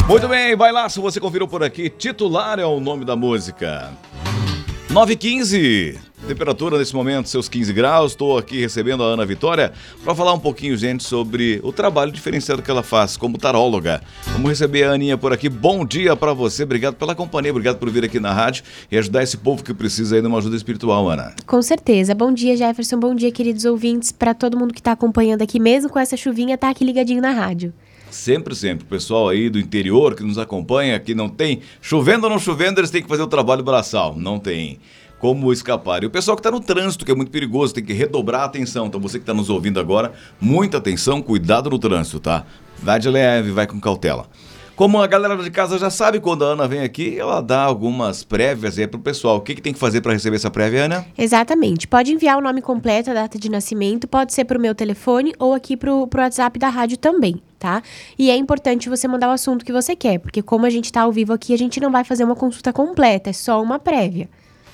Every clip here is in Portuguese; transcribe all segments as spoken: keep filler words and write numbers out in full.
Muito bem, vai lá, se você conferiu por aqui, Titular é o nome da música. nove e quinze, temperatura nesse momento, seus quinze graus. Estou aqui recebendo a Ana Vitória para falar um pouquinho, gente, sobre o trabalho diferenciado que ela faz como taróloga. Vamos receber a Aninha por aqui. Bom dia para você, obrigado pela companhia, obrigado por vir aqui na rádio e ajudar esse povo que precisa aí de uma ajuda espiritual, Ana. Com certeza. Bom dia, Jefferson, bom dia, queridos ouvintes, para todo mundo que está acompanhando aqui, mesmo com essa chuvinha, tá aqui ligadinho na rádio. Sempre, sempre. O pessoal aí do interior que nos acompanha, que não tem, chovendo ou não chovendo, eles têm que fazer o trabalho braçal. Não tem como escapar. E o pessoal que está no trânsito, que é muito perigoso, tem que redobrar a atenção. Então você que está nos ouvindo agora, muita atenção, cuidado no trânsito, tá? Vai de leve, vai com cautela. Como a galera de casa já sabe, quando a Ana vem aqui, ela dá algumas prévias aí pro pessoal. O que, que tem que fazer para receber essa prévia, Ana? Exatamente. Pode enviar o nome completo, a data de nascimento, pode ser pro meu telefone ou aqui pro, pro WhatsApp da rádio também, tá? E é importante você mandar o assunto que você quer, porque como a gente tá ao vivo aqui, a gente não vai fazer uma consulta completa, é só uma prévia.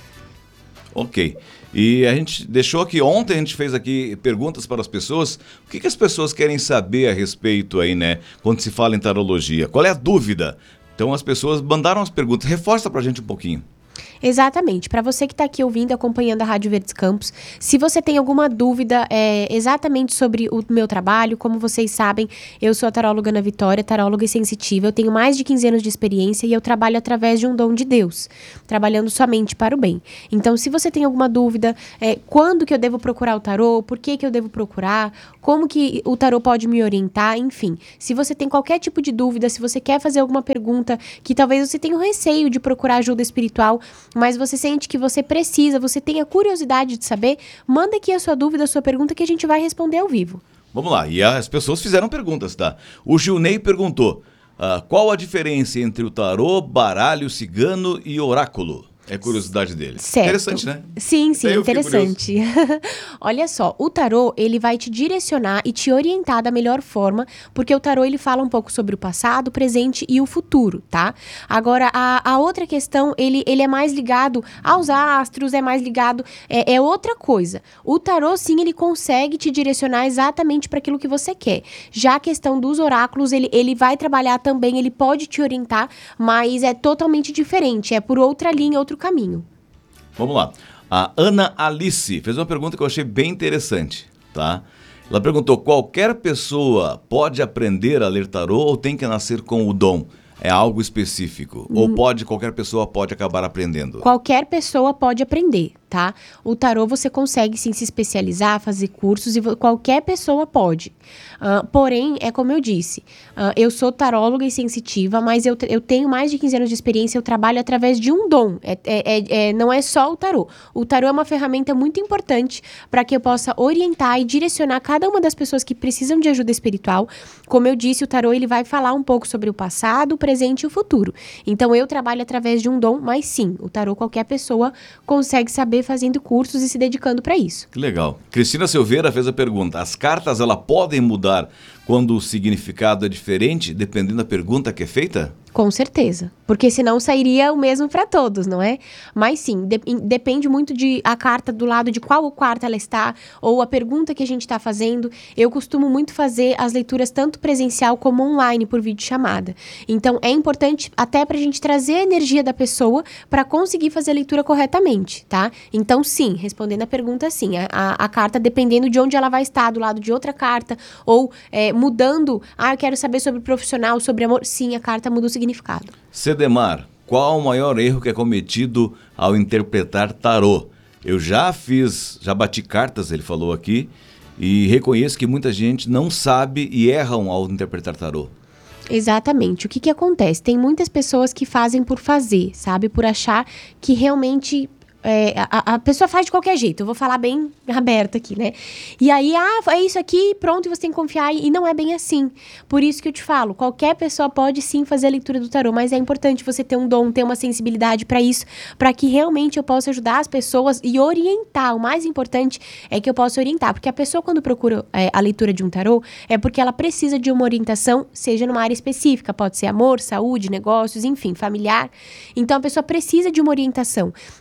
Ok. E a gente deixou aqui, ontem a gente fez aqui perguntas para as pessoas. O que, que as pessoas querem saber a respeito aí, né? Quando se fala em tarologia. Qual é a dúvida? Então as pessoas mandaram as perguntas. Reforça pra gente um pouquinho. Exatamente. Para você que está aqui ouvindo, acompanhando a Rádio Verdes Campos, se você tem alguma dúvida é, exatamente sobre o meu trabalho, como vocês sabem, eu sou a taróloga Ana Vitória, taróloga e sensitiva, eu tenho mais de quinze anos de experiência e eu trabalho através de um dom de Deus, trabalhando somente para o bem. Então, se você tem alguma dúvida, é, quando que eu devo procurar o tarô, por que que eu devo procurar, como que o tarô pode me orientar, enfim. Se você tem qualquer tipo de dúvida, se você quer fazer alguma pergunta que talvez você tenha um receio de procurar ajuda espiritual, mas você sente que você precisa, você tem a curiosidade de saber, manda aqui a sua dúvida, a sua pergunta que a gente vai responder ao vivo. Vamos lá, e as pessoas fizeram perguntas, tá? O Gilney perguntou, uh, qual a diferença entre o tarô, baralho cigano e oráculo? É curiosidade dele. Certo. Interessante, né? Sim, sim, Eu interessante. Olha só, o tarô, ele vai te direcionar e te orientar da melhor forma, porque o tarô, ele fala um pouco sobre o passado, o presente e o futuro, tá? Agora, a, a outra questão, ele, ele é mais ligado aos astros, é mais ligado, é, é outra coisa. O tarô, sim, ele consegue te direcionar exatamente para aquilo que você quer. Já a questão dos oráculos, ele, ele vai trabalhar também, ele pode te orientar, mas é totalmente diferente, é por outra linha, outro caminho. Vamos lá. A Ana Alice fez uma pergunta que eu achei bem interessante, tá? Ela perguntou, qualquer pessoa pode aprender a ler tarô ou tem que nascer com o dom? É algo específico? Hum. Ou pode, qualquer pessoa pode acabar aprendendo? Qualquer pessoa pode aprender, tá? O tarô você consegue sim se especializar, fazer cursos e qualquer pessoa pode. Uh, porém, é como eu disse, uh, eu sou taróloga e sensitiva, mas eu, eu tenho mais de quinze anos de experiência, eu trabalho através de um dom. É, é, é, não é só o tarô. O tarô é uma ferramenta muito importante para que eu possa orientar e direcionar cada uma das pessoas que precisam de ajuda espiritual. Como eu disse, o tarô ele vai falar um pouco sobre o passado, o presente e o futuro. Então, eu trabalho através de um dom, mas sim, o tarô qualquer pessoa consegue saber fazendo cursos e se dedicando para isso. Que legal. Cristina Silveira fez a pergunta, as cartas, elas podem mudar quando o significado é diferente, dependendo da pergunta que é feita? Com certeza, porque senão sairia o mesmo para todos, não é? Mas sim, de, depende muito de a carta, do lado de qual quarto ela está, ou a pergunta que a gente está fazendo. Eu costumo muito fazer as leituras tanto presencial como online, por videochamada. Então, é importante até para a gente trazer a energia da pessoa para conseguir fazer a leitura corretamente, tá? Então, sim, respondendo a pergunta, sim, a, a, a carta, dependendo de onde ela vai estar, do lado de outra carta, ou é, mudando, ah, eu quero saber sobre profissional, sobre amor, sim, a carta muda o significado. Cedemar, qual o maior erro que é cometido ao interpretar tarô? Eu já fiz, já bati cartas, ele falou aqui, e reconheço que muita gente não sabe e erram ao interpretar tarô. Exatamente. O que que acontece? Tem muitas pessoas que fazem por fazer, sabe? Por achar que realmente... É, a, a pessoa faz de qualquer jeito, eu vou falar bem aberto aqui, né? E aí, ah, é isso aqui, pronto, e você tem que confiar, e não é bem assim. Por isso que eu te falo, qualquer pessoa pode sim fazer a leitura do tarô, mas é importante você ter um dom, ter uma sensibilidade para isso, para que realmente eu possa ajudar as pessoas e orientar. O mais importante é que eu possa orientar, porque a pessoa quando procura é, a leitura de um tarô, é porque ela precisa de uma orientação, seja numa área específica, pode ser amor, saúde, negócios, enfim, familiar. Então a pessoa precisa de uma orientação. E aí quando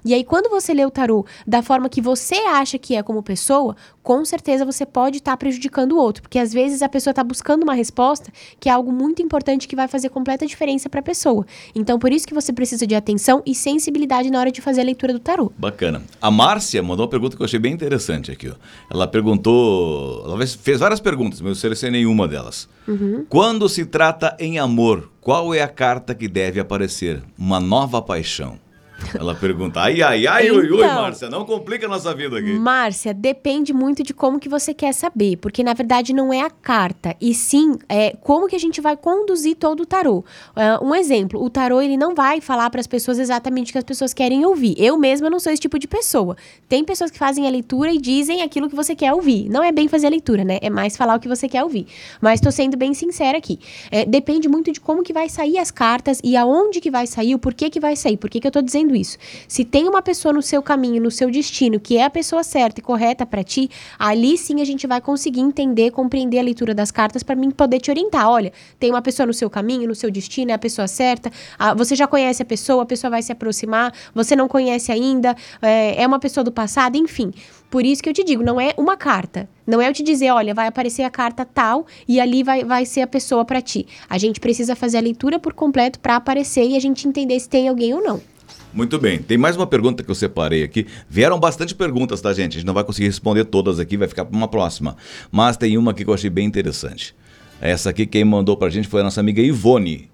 quando você lê o tarô da forma que você acha que é como pessoa, com certeza você pode estar tá prejudicando o outro, porque às vezes a pessoa está buscando uma resposta que é algo muito importante que vai fazer completa diferença para a pessoa. Então, por isso que você precisa de atenção e sensibilidade na hora de fazer a leitura do tarô. Bacana. A Márcia mandou uma pergunta que eu achei bem interessante aqui. Ó. Ela perguntou, ela fez várias perguntas, mas eu selecionei uma delas. Uhum. Quando se trata em amor, qual é a carta que deve aparecer? Uma nova paixão. Ela pergunta, ai, ai, ai, então, ui, ui, Márcia, não complica a nossa vida aqui. Márcia, depende muito de como que você quer saber, porque na verdade não é a carta, e sim é, como que a gente vai conduzir todo o tarô. Uh, um exemplo, o tarô ele não vai falar para as pessoas exatamente o que as pessoas querem ouvir. Eu mesma não sou esse tipo de pessoa. Tem pessoas que fazem a leitura e dizem aquilo que você quer ouvir. Não é bem fazer a leitura, né? É mais falar o que você quer ouvir. Mas tô sendo bem sincera aqui. É, depende muito de como que vai sair as cartas e aonde que vai sair, o porquê que vai sair. Por que que eu tô dizendo isso? Se tem uma pessoa no seu caminho, no seu destino, que é a pessoa certa e correta para ti, ali sim a gente vai conseguir entender, compreender a leitura das cartas para mim poder te orientar. Olha, tem uma pessoa no seu caminho, no seu destino, é a pessoa certa, a, você já conhece a pessoa, a pessoa vai se aproximar, você não conhece ainda, é, é uma pessoa do passado, enfim. Por isso que eu te digo, não é uma carta. Não é eu te dizer, olha, vai aparecer a carta tal e ali vai, vai ser a pessoa para ti. A gente precisa fazer a leitura por completo para aparecer e a gente entender se tem alguém ou não. Muito bem, tem mais uma pergunta que eu separei aqui. Vieram bastante perguntas, tá, gente? A gente não vai conseguir responder todas aqui, vai ficar para uma próxima. Mas tem uma aqui que eu achei bem interessante. Essa aqui quem mandou pra gente foi a nossa amiga Ivone.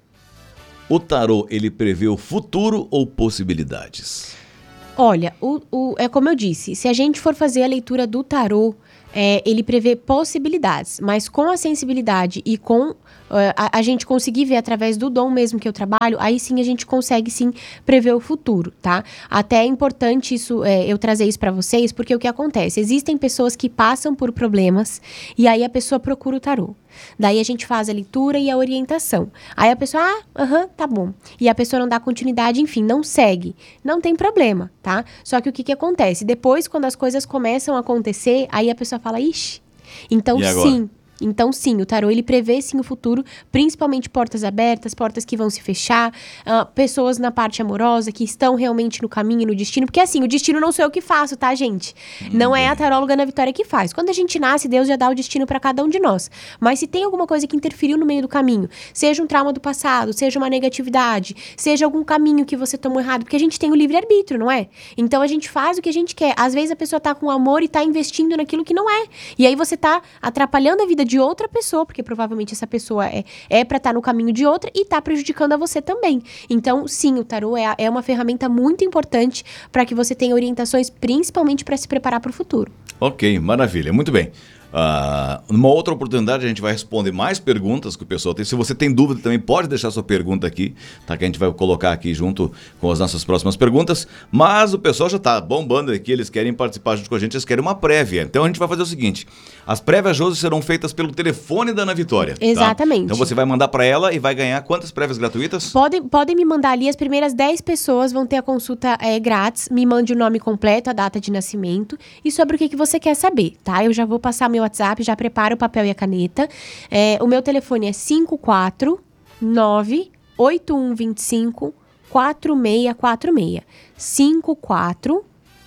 O tarô, ele prevê o futuro ou possibilidades? Olha, o, o, é como eu disse, se a gente for fazer a leitura do tarô, é, ele prevê possibilidades, mas com a sensibilidade e com uh, a, a gente conseguir ver através do dom mesmo que eu trabalho, aí sim a gente consegue sim prever o futuro, tá? Até é importante isso, é, eu trazer isso pra vocês, porque o que acontece? Existem pessoas que passam por problemas e aí a pessoa procura o tarô. Daí a gente faz a leitura e a orientação. Aí a pessoa, ah, aham, uhum, tá bom. E a pessoa não dá continuidade, enfim, não segue. Não tem problema, tá? Só que o que que acontece? Depois, quando as coisas começam a acontecer, aí a pessoa fala, ixi, então sim. Então, sim, o tarô, ele prevê, sim, o futuro, principalmente portas abertas, portas que vão se fechar, uh, pessoas na parte amorosa que estão realmente no caminho e no destino, porque, assim, o destino não sou eu que faço, tá, gente? Hum, não é a taróloga Ana Vitória que faz. Quando a gente nasce, Deus já dá o destino para cada um de nós. Mas se tem alguma coisa que interferiu no meio do caminho, seja um trauma do passado, seja uma negatividade, seja algum caminho que você tomou errado, porque a gente tem o livre-arbítrio, não é? Então, a gente faz o que a gente quer. Às vezes, a pessoa tá com amor e tá investindo naquilo que não é. E aí, você tá atrapalhando a vida de outra pessoa, porque provavelmente essa pessoa é, é para estar tá no caminho de outra e tá prejudicando a você também. Então, sim, o tarô é, é uma ferramenta muito importante para que você tenha orientações, principalmente para se preparar para o futuro. Ok, maravilha, muito bem. Uh, numa outra oportunidade a gente vai responder mais perguntas que o pessoal tem. Se você tem dúvida também pode deixar sua pergunta aqui, tá? Que a gente vai colocar aqui junto com as nossas próximas perguntas. Mas o pessoal já tá bombando aqui, eles querem participar junto com a gente, eles querem uma prévia. Então a gente vai fazer o seguinte, as prévias hoje serão feitas pelo telefone da Ana Vitória. Exatamente. Tá? Então você vai mandar para ela e vai ganhar quantas prévias gratuitas? Podem, podem me mandar ali, as primeiras dez pessoas vão ter a consulta é, grátis. Me mande o nome completo, a data de nascimento e sobre o que, que você quer saber, tá? Eu já vou passar meu WhatsApp, já prepara o papel e a caneta. É, o meu telefone é cinco quatro nove oito um dois cinco quatro seis quatro seis. cinco quatro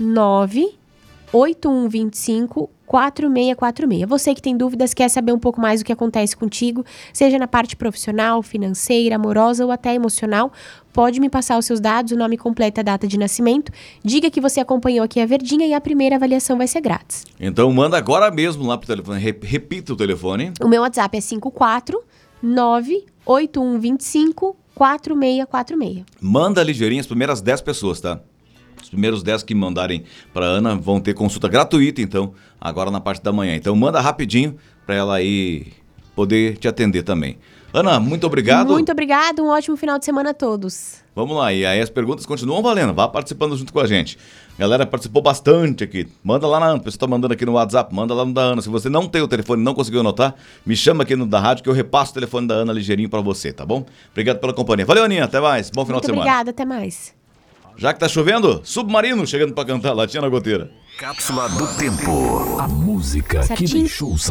nove oito um dois cinco quatro seis quatro seis. Você que tem dúvidas, quer saber um pouco mais do que acontece contigo, seja na parte profissional, financeira, amorosa ou até emocional, pode me passar os seus dados, o nome completo, a data de nascimento, diga que você acompanhou aqui a Verdinha e a primeira avaliação vai ser grátis. Então manda agora mesmo lá pro telefone, repita o telefone. O meu WhatsApp é cinco quatro nove oito um dois cinco quatro seis quatro seis. Manda ligeirinho as primeiras dez pessoas, tá? Os primeiros dez que mandarem para Ana vão ter consulta gratuita, então, agora na parte da manhã. Então, manda rapidinho para ela aí poder te atender também. Ana, muito obrigado. Muito obrigado, um ótimo final de semana a todos. Vamos lá, e aí as perguntas continuam valendo, vá participando junto com a gente. A galera participou bastante aqui. Manda lá na Ana, o pessoal tá mandando aqui no WhatsApp, manda lá no da Ana. Se você não tem o telefone, não conseguiu anotar, me chama aqui no da rádio que eu repasso o telefone da Ana ligeirinho para você, tá bom? Obrigado pela companhia. Valeu, Aninha, até mais. Bom final muito de semana. Obrigada, até mais. Já que tá chovendo, Submarino chegando pra cantar, Latinha na Goteira. Cápsula do Tempo. A música Certinho. que deixou o